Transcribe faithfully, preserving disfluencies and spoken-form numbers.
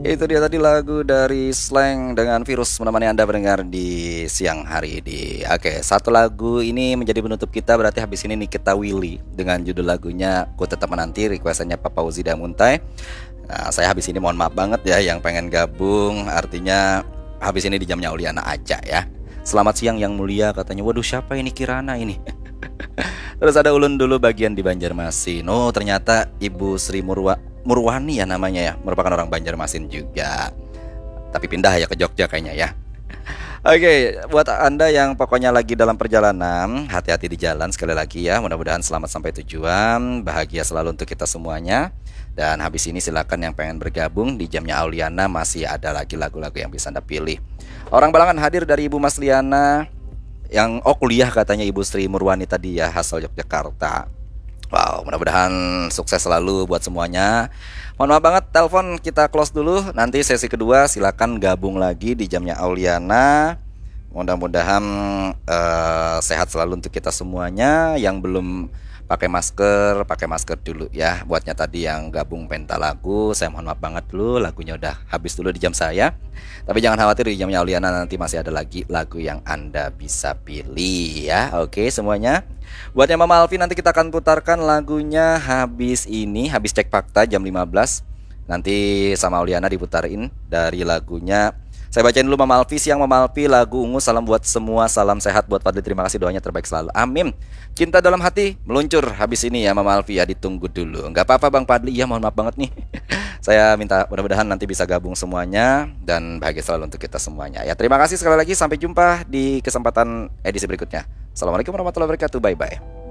Itu dia tadi lagu dari Slank dengan Virus menemani Anda mendengar di siang hari ini. Oke, satu lagu ini menjadi penutup kita, berarti habis ini Nikita Willy dengan judul lagunya Ku Tetap Menanti, requestannya Papa Uzi dan Muntai. Nah, saya habis ini mohon maaf banget ya yang pengen gabung, artinya habis ini di jamnya Uliana aja ya. Selamat siang yang mulia katanya. Waduh, siapa ini Kirana ini? Terus ada ulun dulu bagian di Banjarmasin. Oh, ternyata Ibu Sri Murwa Murwani ya namanya ya, merupakan orang Banjarmasin juga. Tapi pindah ya ke Jogja kayaknya ya. Oke, buat Anda yang pokoknya lagi dalam perjalanan, hati-hati di jalan sekali lagi ya. Mudah-mudahan selamat sampai tujuan, bahagia selalu untuk kita semuanya. Dan habis ini silakan yang pengen bergabung di jamnya Auliana, masih ada lagi lagu-lagu yang bisa Anda pilih. Orang Balangan hadir dari Ibu Mas Liana yang oh kuliah katanya Ibu Sri Murwani tadi ya, asal Yogyakarta. Wow, mudah-mudahan sukses selalu buat semuanya. Mohon maaf banget, telepon kita close dulu. Nanti sesi kedua silakan gabung lagi di jamnya Auliana. Mudah-mudahan uh, sehat selalu untuk kita semuanya. Yang belum pakai masker, pakai masker dulu ya. Buatnya tadi yang gabung penta lagu, saya mohon maaf banget dulu, lagunya udah habis dulu di jam saya. Tapi jangan khawatir, di jamnya Auliana nanti masih ada lagi lagu yang Anda bisa pilih ya. Oke semuanya. Buat yang Mama Alfi, nanti kita akan putarkan lagunya habis ini, habis cek fakta jam lima belas. Nanti sama Auliana diputarin dari lagunya. Saya bacain dulu Mama Alfi, siang Mama Alfi, lagu Ungu, salam buat semua, salam sehat buat Fadli, terima kasih doanya terbaik selalu, amin. Cinta dalam hati meluncur habis ini ya Mama Alfi ya, ditunggu dulu. Enggak apa-apa Bang Fadli, ya mohon maaf banget nih. Saya minta mudah-mudahan nanti bisa gabung semuanya dan bahagia selalu untuk kita semuanya ya. Terima kasih sekali lagi, sampai jumpa di kesempatan edisi berikutnya. Assalamualaikum warahmatullahi wabarakatuh, bye bye.